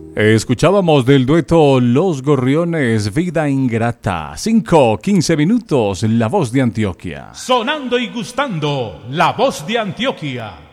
Escuchábamos del dueto Los Gorriones, Vida Ingrata. 5:15 minutos, La Voz de Antioquia. Sonando y gustando, La Voz de Antioquia.